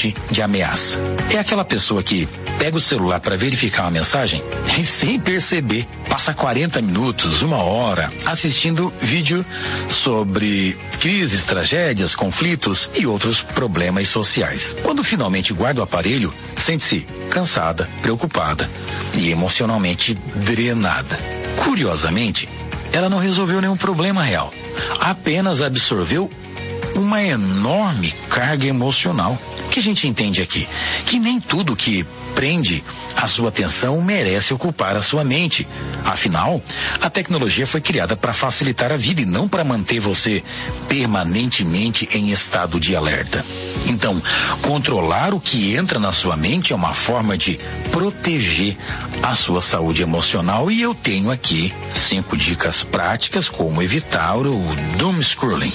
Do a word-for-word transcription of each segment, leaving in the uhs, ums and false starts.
ambiente de ameaça. É aquela pessoa que pega o celular para verificar uma mensagem e, sem perceber, passa quarenta minutos, uma hora, assistindo vídeo sobre crises, tragédias, conflitos e outros problemas sociais. Quando finalmente guarda o aparelho, sente-se cansada, preocupada e emocionalmente drenada. Curiosamente, ela não resolveu nenhum problema real, apenas absorveu uma enorme carga emocional. O que a gente entende aqui? Que nem tudo que prende a sua atenção merece ocupar a sua mente. Afinal, a tecnologia foi criada para facilitar a vida e não para manter você permanentemente em estado de alerta. Então, controlar o que entra na sua mente é uma forma de proteger a sua saúde emocional, e eu tenho aqui cinco dicas práticas como evitar o doom scrolling.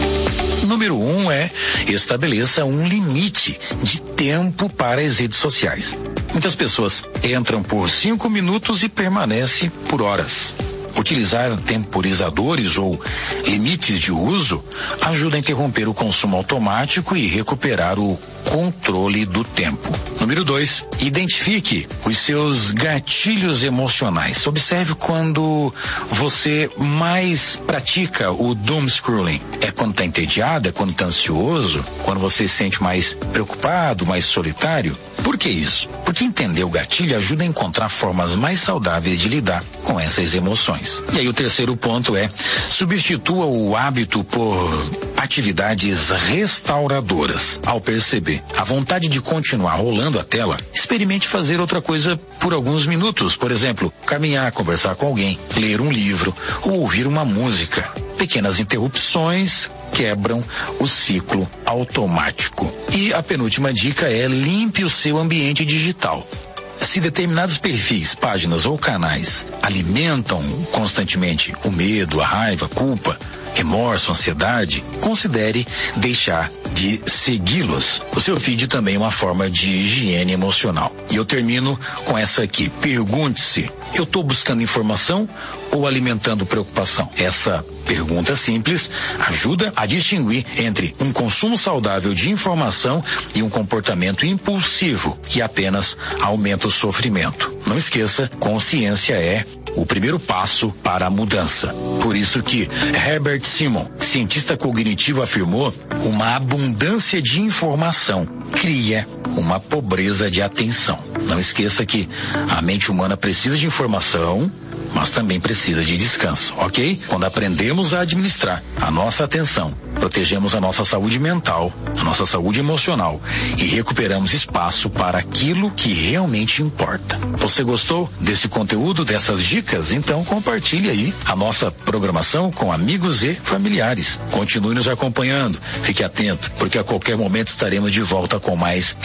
Número um é: estabeleça um limite de tempo para as redes sociais. Muitas pessoas entram por cinco minutos e permanecem por horas. Utilizar temporizadores ou limites de uso ajuda a interromper o consumo automático e recuperar o controle do tempo. Número dois, identifique os seus gatilhos emocionais. Observe quando você mais pratica o doom scrolling. É quando está entediado, é quando está ansioso, quando você se sente mais preocupado, mais solitário. Por que isso? Porque entender o gatilho ajuda a encontrar formas mais saudáveis de lidar com essas emoções. E aí o terceiro ponto é: substitua o hábito por atividades restauradoras. Ao perceber a vontade de continuar rolando a tela, experimente fazer outra coisa por alguns minutos. Por exemplo, caminhar, conversar com alguém, ler um livro ou ouvir uma música. Pequenas interrupções quebram o ciclo automático. E a penúltima dica é: limpe o seu ambiente digital. Se determinados perfis, páginas ou canais alimentam constantemente o medo, a raiva, a culpa, remorso, ansiedade, considere deixar de segui-los. O seu feed também é uma forma de higiene emocional. E eu termino com essa aqui. Pergunte-se: eu estou buscando informação ou alimentando preocupação? Essa pergunta simples ajuda a distinguir entre um consumo saudável de informação e um comportamento impulsivo que apenas aumenta o sofrimento. Não esqueça, consciência é o primeiro passo para a mudança. Por isso que Herbert Simon, cientista cognitivo, afirmou: uma abundância de informação cria uma pobreza de atenção. Não esqueça que a mente humana precisa de informação, mas também precisa de descanso, ok? Quando aprendemos a administrar a nossa atenção, protegemos a nossa saúde mental, a nossa saúde emocional e recuperamos espaço para aquilo que realmente importa. Você gostou desse conteúdo, dessas dicas? Então compartilhe aí a nossa programação com amigos e familiares. Continue nos acompanhando, fique atento, porque a qualquer momento estaremos de volta com mais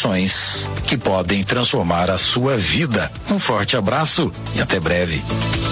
reflexões que podem transformar a sua vida. Um forte abraço e até breve.